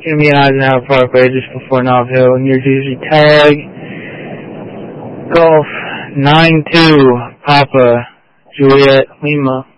Jimmy Eisenhower Parkway, just before Nob Hill. New Jersey tag. Golf 92 Papa Juliet Lima.